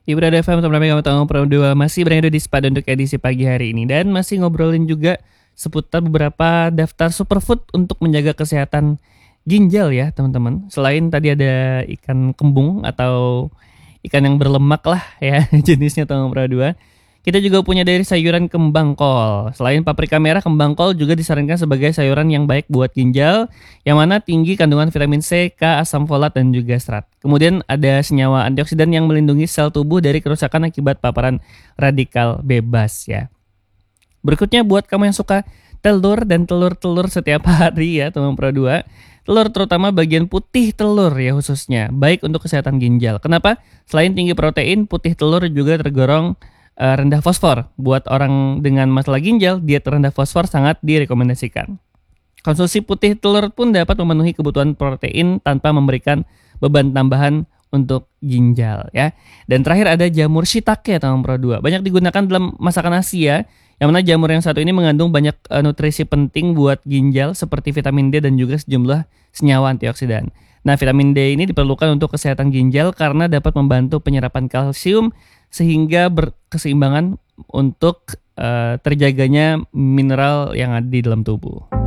Ibrada FM teman kami tahun Pro 2 masih berada di SPAD untuk edisi pagi hari ini dan masih ngobrolin juga seputar beberapa daftar superfood untuk menjaga kesehatan ginjal ya teman-teman. Selain tadi ada ikan kembung atau ikan yang berlemak lah ya jenisnya tahun Pro 2. Kita juga punya dari sayuran kembang kol. Selain paprika merah, kembang kol juga disarankan sebagai sayuran yang baik buat ginjal, yang mana tinggi kandungan vitamin C, K, asam folat, dan juga serat. Kemudian ada senyawa antioksidan yang melindungi sel tubuh dari kerusakan akibat paparan radikal bebas ya. Berikutnya buat kamu yang suka telur dan telur-telur setiap hari ya teman Pro 2. Telur terutama bagian putih telur ya khususnya, baik untuk kesehatan ginjal. Kenapa? Selain tinggi protein, putih telur juga tergolong rendah fosfor. Buat orang dengan masalah ginjal, diet rendah fosfor sangat direkomendasikan. Konsumsi putih telur pun dapat memenuhi kebutuhan protein tanpa memberikan beban tambahan untuk ginjal ya. Dan terakhir ada jamur shiitake tahun Pro 2. Banyak digunakan dalam masakan Asia, yang mana jamur yang satu ini mengandung banyak nutrisi penting buat ginjal seperti vitamin D dan juga sejumlah senyawa antioksidan. Nah, vitamin D ini diperlukan untuk kesehatan ginjal karena dapat membantu penyerapan kalsium sehingga berkeseimbangan untuk terjaganya mineral yang ada di dalam tubuh.